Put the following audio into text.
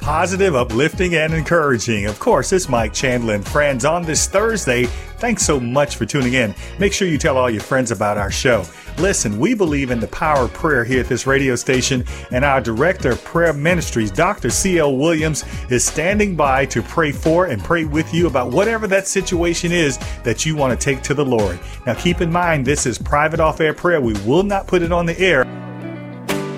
positive, uplifting, and encouraging. Of course, it's Mike Chandler and friends on this Thursday. Thanks so much for tuning in. Make sure you tell all your friends about our show. Listen, we believe in the power of prayer here at this radio station, and our Director of Prayer Ministries, Dr. C.L. Williams, is standing by to pray for and pray with you about whatever that situation is that you want to take to the Lord. Now, keep in mind, this is private off-air prayer. We will not put it on the air.